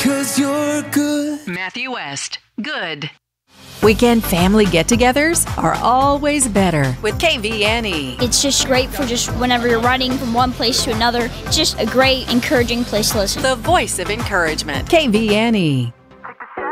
'cause you're good. Matthew West, good. Weekend family get-togethers are always better with KVNE. It's just great for just whenever you're riding from one place to another. Just a great, encouraging place to listen. The voice of encouragement. KVNE.